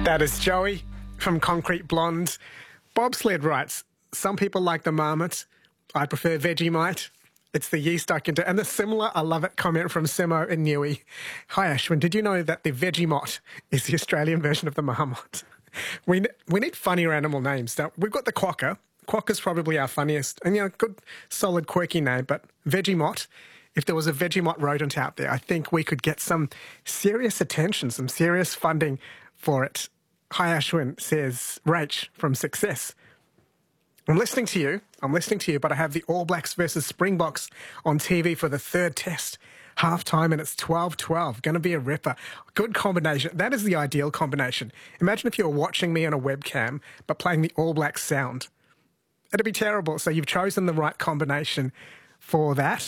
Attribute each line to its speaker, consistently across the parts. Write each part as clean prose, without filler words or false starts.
Speaker 1: That is Joey from Concrete Blonde. Bobsled writes, some people like the marmot. I prefer Vegemite. It's the yeast I can do. And the similar, I love it, comment from Simo in Newey. Hi, Ashwin. Did you know that the Vegemite is the Australian version of the marmot? We need funnier animal names. Now, we've got the quokka. Quokka's probably our funniest. And, good, solid, quirky name. But Vegemite, if there was a Vegemite rodent out there, I think we could get some serious attention, some serious funding for it. Hi, Ashwin, says Rach from Success. I'm listening to you, but I have the All Blacks versus Springboks on TV for the third test. Half-time and it's 12-12. Going to be a ripper. Good combination. That is the ideal combination. Imagine if you were watching me on a webcam but playing the All Blacks sound. It'd be terrible. So you've chosen the right combination for that.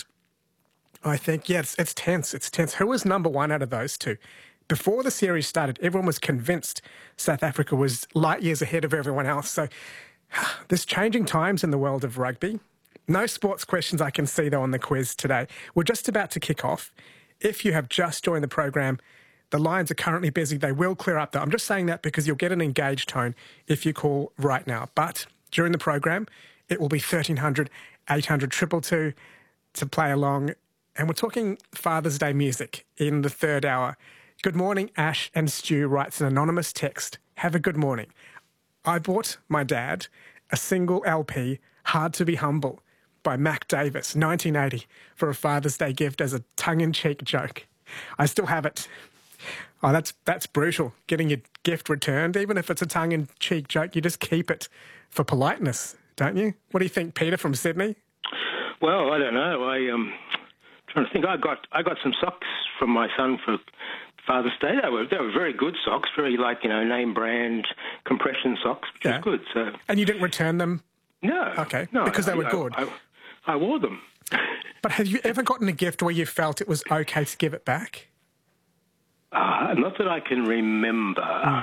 Speaker 1: I think, it's tense. It's tense. Who was number one out of those two? Before the series started, everyone was convinced South Africa was light years ahead of everyone else. So there's changing times in the world of rugby. No sports questions I can see, though, on the quiz today. We're just about to kick off. If you have just joined the program, the lines are currently busy. They will clear up, though. I'm just saying that because you'll get an engaged tone if you call right now. But during the program, it will be 1300 800 222 to play along. And we're talking Father's Day music in the third hour. Good morning, Ash and Stu, writes an anonymous text. Have a good morning. I bought my dad a single LP, Hard to Be Humble, by Mac Davis, 1980, for a Father's Day gift as a tongue-in-cheek joke. I still have it. Oh, that's brutal, getting your gift returned. Even if it's a tongue-in-cheek joke, you just keep it for politeness, don't you? What do you think, Peter from Sydney?
Speaker 2: Well, I don't know. I'm trying to think. I got some socks from my son for Father's Day. They were very good socks, very name brand compression socks, which was good. So.
Speaker 1: And you didn't return them?
Speaker 2: No.
Speaker 1: Okay.
Speaker 2: No,
Speaker 1: because they were good.
Speaker 2: I wore them.
Speaker 1: But have you ever gotten a gift where you felt it was okay to give it back?
Speaker 2: Not that I can remember.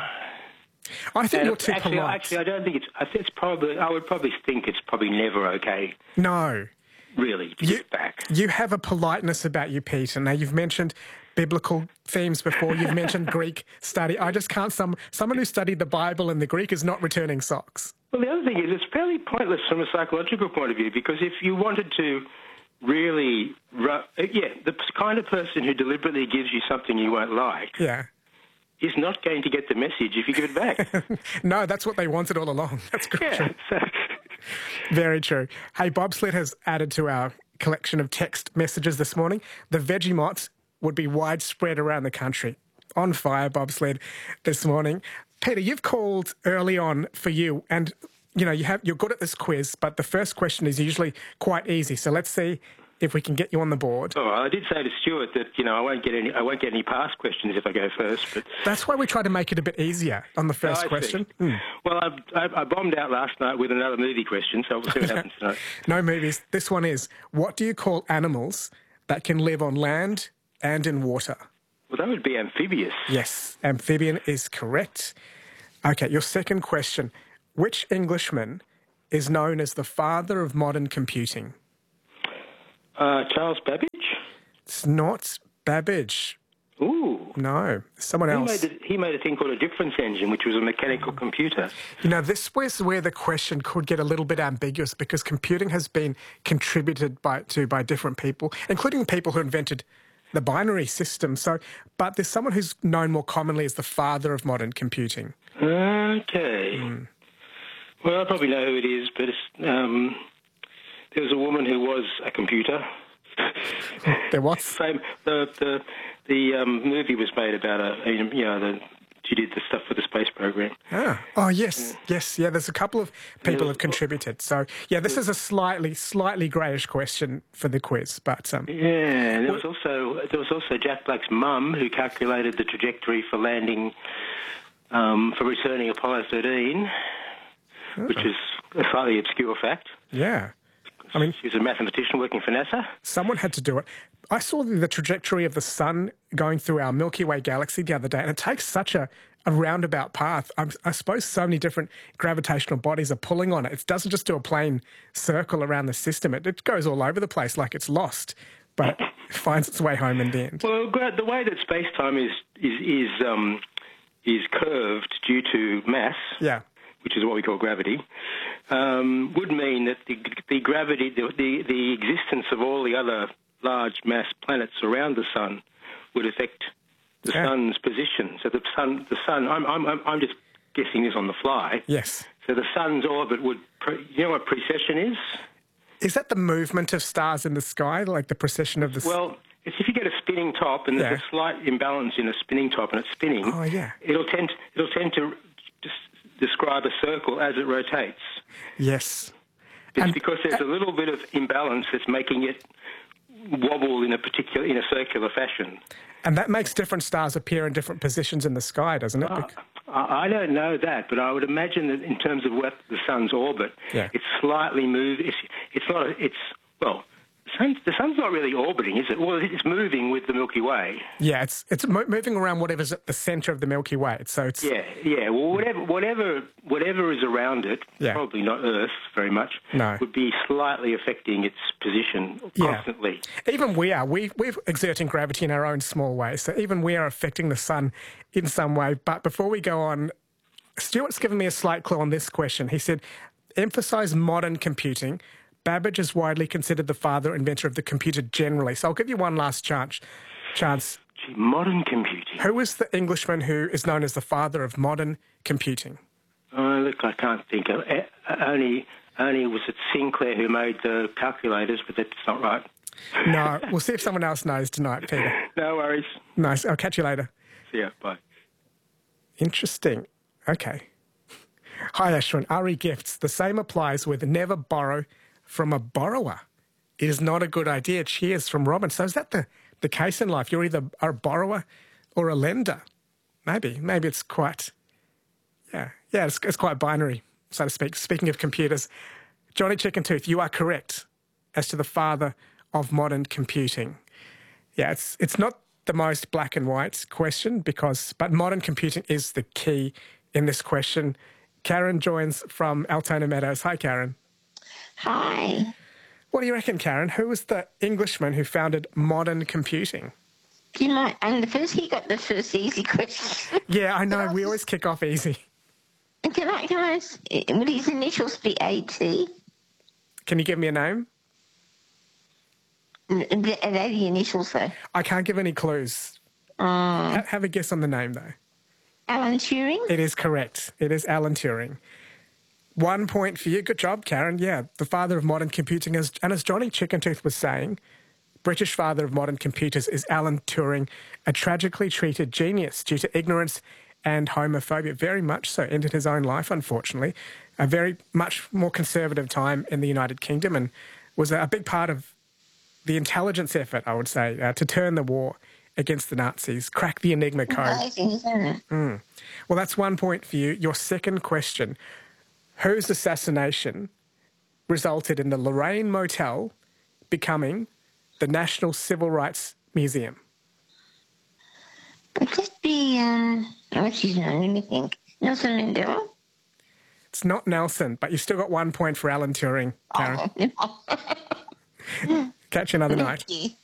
Speaker 1: I think you're too polite.
Speaker 2: Actually, I don't think it's. It's probably. I would probably think it's probably never okay.
Speaker 1: No.
Speaker 2: Really, to give back.
Speaker 1: You have a politeness about you, Peter. Now, you've mentioned biblical themes before. You've mentioned Greek study. I just can't... Someone who studied the Bible and the Greek is not returning socks.
Speaker 2: Well, the other thing is it's fairly pointless from a psychological point of view, because if you wanted to really... the kind of person who deliberately gives you something you won't like...
Speaker 1: Yeah.
Speaker 2: is not going to get the message if you give it back.
Speaker 1: No, that's what they wanted all along. That's crucial.
Speaker 2: Yeah,
Speaker 1: Very true. Hey, Bobsled has added to our collection of text messages this morning. The Vegemite would be widespread around the country. On fire, Bobsled, this morning. Peter, you've called early on for you, and you're good at this quiz, but the first question is usually quite easy. So let's see if we can get you on the board.
Speaker 2: Oh, I did say to Stuart that I won't get any past questions if I go first. But
Speaker 1: that's why we try to make it a bit easier on the first question.
Speaker 2: Well, I bombed out last night with another movie question, so we'll see what happens tonight.
Speaker 1: No movies. This one is: what do you call animals that can live on land and in water?
Speaker 2: Well, that would be amphibious.
Speaker 1: Yes, amphibian is correct. Okay, your second question: which Englishman is known as the father of modern computing?
Speaker 2: Charles Babbage?
Speaker 1: It's not Babbage.
Speaker 2: Ooh.
Speaker 1: No, someone else.
Speaker 2: He made a thing called a difference engine, which was a mechanical computer.
Speaker 1: This was where the question could get a little bit ambiguous, because computing has been contributed by different people, including people who invented the binary system. But there's someone who's known more commonly as the father of modern computing.
Speaker 2: Okay. Well, I probably know who it is, but it's... there was a woman who was a computer.
Speaker 1: There was?
Speaker 2: The movie was made about her. She did the stuff for the space program.
Speaker 1: Oh, yes. Yeah. Yes, yeah, there's a couple of people have contributed. So, yeah, this is a slightly greyish question for the quiz. But
Speaker 2: there was also Jack Black's mum who calculated the trajectory for landing, for returning Apollo 13, which is a slightly obscure fact.
Speaker 1: Yeah.
Speaker 2: She was a mathematician working for NASA.
Speaker 1: Someone had to do it. I saw the trajectory of the sun going through our Milky Way galaxy the other day, and it takes such a roundabout path. I suppose so many different gravitational bodies are pulling on it. It doesn't just do a plain circle around the system. It goes all over the place like it's lost, but it finds its way home in the end.
Speaker 2: Well, the way that space-time is is curved due to mass,
Speaker 1: Yeah.
Speaker 2: which is what we call gravity, would mean that the gravity, the existence of all the other large mass planets around the sun would affect the sun's position. So the sun. I'm just guessing this on the fly.
Speaker 1: Yes.
Speaker 2: So the sun's orbit would. You know what precession is?
Speaker 1: Is that the movement of stars in the sky, like the precession of the...
Speaker 2: Well, it's if you get a spinning top and there's a slight imbalance in a spinning top and it's spinning.
Speaker 1: Oh, yeah.
Speaker 2: It'll tend to describe a circle as it rotates.
Speaker 1: Yes.
Speaker 2: It's because there's a little bit of imbalance that's making it wobble in a circular fashion.
Speaker 1: And that makes different stars appear in different positions in the sky, doesn't it?
Speaker 2: I don't know that, but I would imagine that in terms of what the sun's orbit, it's slightly moved. The sun's not really orbiting, is it? Well, it's moving with the Milky Way.
Speaker 1: Yeah, it's moving around whatever's at the centre of the Milky Way. So it's
Speaker 2: Well, whatever is around it, probably not Earth very much, would be slightly affecting its position constantly.
Speaker 1: Even we're exerting gravity in our own small way. So even we are affecting the sun in some way. But before we go on, Stuart's given me a slight clue on this question. He said, emphasise modern computing. Babbage is widely considered the father inventor of the computer generally. So I'll give you one last chance.
Speaker 2: Modern computing.
Speaker 1: Who is the Englishman who is known as the father of modern computing?
Speaker 2: Look, I can't think of it. Only was it Sinclair who made the calculators, but that's not right.
Speaker 1: No, we'll see if someone else knows tonight, Peter.
Speaker 2: No worries.
Speaker 1: Nice. I'll catch you later.
Speaker 2: See ya. Bye.
Speaker 1: Interesting. Okay. Hi, Ashwin. RE Gifts. The same applies with never borrow from a borrower. It is not a good idea. Cheers from Robin. So is that the case in life? You're either a borrower or a lender. Maybe it's quite, it's quite binary, so to speak. Speaking of computers, Johnny Chickentooth, you are correct as to the father of modern computing. Yeah, it's not the most black and white question but modern computing is the key in this question. Karen joins from Altona Meadows. Hi, Karen.
Speaker 3: Hi.
Speaker 1: What do you reckon, Karen? Who was the Englishman who founded modern computing?
Speaker 3: Do you know, and he got the first easy question.
Speaker 1: Yeah, I know. We always kick off easy.
Speaker 3: Can I, would his initials be AT?
Speaker 1: Can you give me a name?
Speaker 3: Are they the initials, though?
Speaker 1: I can't give any clues. Have a guess on the name, though.
Speaker 3: Alan Turing?
Speaker 1: It is correct. It is Alan Turing. 1 point for you. Good job, Karen. Yeah, the father of modern computing. And as Johnny Chickentooth was saying, British father of modern computers is Alan Turing, a tragically treated genius due to ignorance and homophobia. Very much so. Ended his own life, unfortunately. A very much more conservative time in the United Kingdom and was a big part of the intelligence effort, I would say, to turn the war against the Nazis, crack the Enigma code.
Speaker 3: Amazing, isn't it?
Speaker 1: Well, that's 1 point for you. Your second question. Whose assassination resulted in the Lorraine Motel becoming the National Civil Rights Museum?
Speaker 3: Could this be, what's his name? Let me think. Nelson Mandela?
Speaker 1: It's not Nelson, but you've still got 1 point for Alan Turing, Karen.
Speaker 3: Oh.
Speaker 1: Catch you another night.
Speaker 3: Thank you.